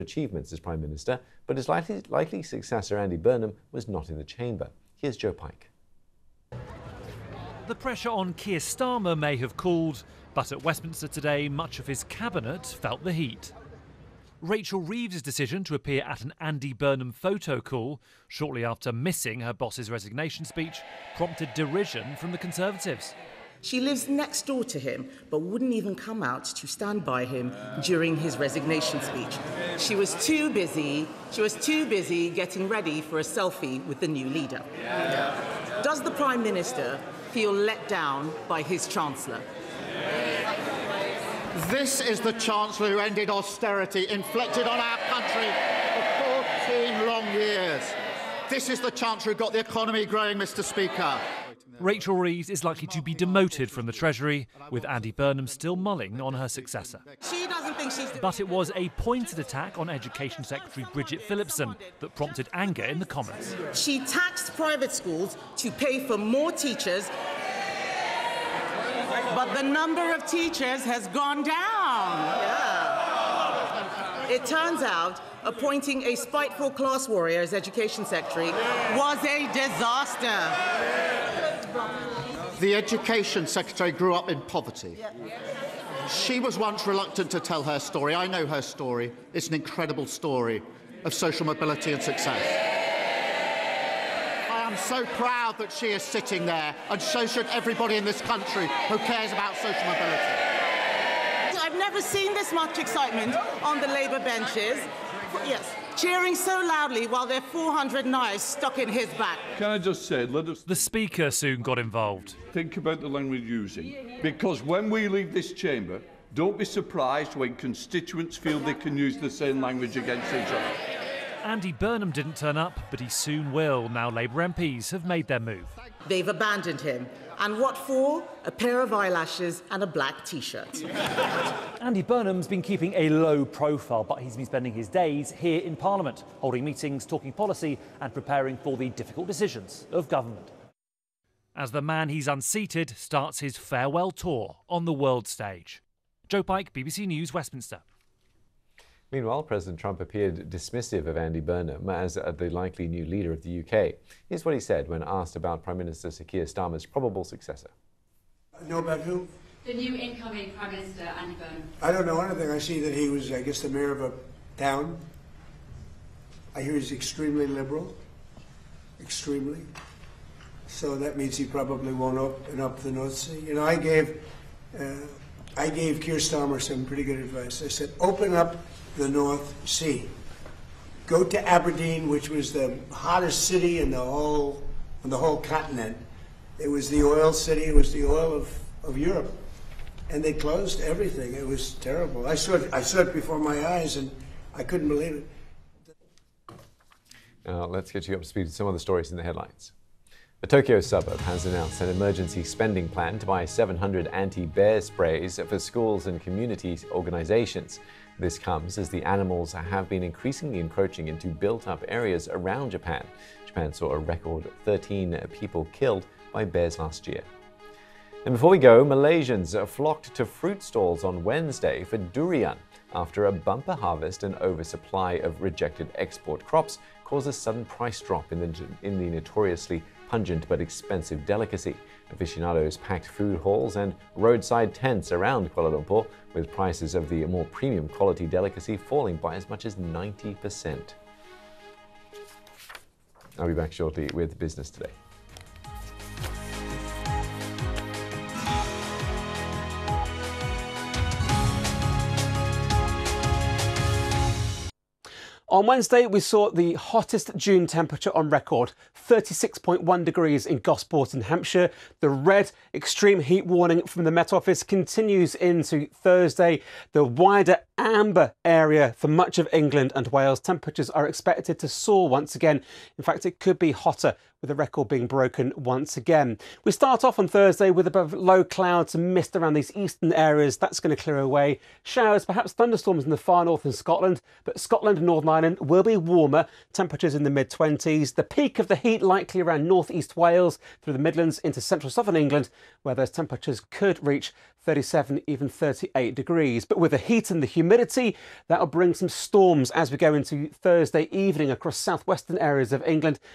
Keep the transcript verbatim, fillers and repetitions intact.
achievements as Prime Minister, but his likely, likely successor Andy Burnham was not in the chamber. Here's Joe Pike. The pressure on Keir Starmer may have cooled, but at Westminster today, much of his cabinet felt the heat. Rachel Reeves' decision to appear at an Andy Burnham photo call shortly after missing her boss's resignation speech prompted derision from the Conservatives. She lives next door to him, but wouldn't even come out to stand by him during his resignation speech. She was too busy, she was too busy getting ready for a selfie with the new leader. Does the Prime Minister feel let down by his Chancellor? This is the Chancellor who ended austerity inflicted on our country for fourteen long years. This is the Chancellor who got the economy growing, Mr Speaker. Rachel Reeves is likely to be demoted from the Treasury, with Andy Burnham still mulling on her successor. She doesn't think she's... But it was a pointed attack on Education Secretary Bridget Phillipson that prompted anger in the Commons. She taxed private schools to pay for more teachers, but the number of teachers has gone down. Yeah. It turns out appointing a spiteful class warrior as Education Secretary was a disaster. The Education Secretary grew up in poverty. She was once reluctant to tell her story. I know her story. It's an incredible story of social mobility and success. I am so proud that she is sitting there, and so should everybody in this country who cares about social mobility. I've never seen this much excitement on the Labour benches. Yes, cheering so loudly while there are four hundred knives stuck in his back. Can I just say, let us... The Speaker soon got involved. Think about the language using, because when we leave this chamber, don't be surprised when constituents feel they can use the same language against each other. Andy Burnham didn't turn up, but he soon will, now Labour M Ps have made their move. They've abandoned him. And what for? A pair of eyelashes and a black T-shirt. Andy Burnham's been keeping a low profile, but he's been spending his days here in Parliament, holding meetings, talking policy and preparing for the difficult decisions of government. As the man he's unseated starts his farewell tour on the world stage. Joe Pike, B B C News, Westminster. Meanwhile, President Trump appeared dismissive of Andy Burnham as uh, the likely new leader of the U K. Here's what he said when asked about Prime Minister Sir Keir Starmer's probable successor. I know about who? The new incoming Prime Minister, Andy Burnham. I don't know anything. I see that he was, I guess, the mayor of a town. I hear he's extremely liberal. Extremely. So that means he probably won't open up the North Sea. You know, I gave, uh, I gave Keir Starmer some pretty good advice. I said, open up the North Sea. Go to Aberdeen, which was the hottest city in the whole, on the whole continent. It was the oil city. It was the oil of, of Europe, and they closed everything. It was terrible. I saw it. I saw it before my eyes, and I couldn't believe it. Now let's get you up to speed with some of the stories in the headlines. A Tokyo suburb has announced an emergency spending plan to buy seven hundred anti-bear sprays for schools and community organizations. This comes as the animals have been increasingly encroaching into built-up areas around Japan. Japan saw a record thirteen people killed by bears last year. And before we go, Malaysians flocked to fruit stalls on Wednesday for durian after a bumper harvest and oversupply of rejected export crops caused a sudden price drop in the, in the notoriously pungent but expensive delicacy. Aficionados packed food halls and roadside tents around Kuala Lumpur, with prices of the more premium quality delicacy falling by as much as ninety percent. I'll be back shortly with Business Today. On Wednesday, we saw the hottest June temperature on record, thirty-six point one degrees in Gosport in Hampshire. The red extreme heat warning from the Met Office continues into Thursday. The wider amber area for much of England and Wales, temperatures are expected to soar once again. In fact, it could be hotter with the record being broken once again. We start off on Thursday with a bit of low clouds and mist around these eastern areas. That's going to clear away. Showers, perhaps thunderstorms in the far north and Scotland, but Scotland and Northern Ireland will be warmer. Temperatures in the mid twenties. The peak of the heat likely around north east Wales through the Midlands into central southern England, where those temperatures could reach thirty-seven, even thirty-eight degrees. But with the heat and the humidity, that'll bring some storms as we go into Thursday evening across southwestern areas of England.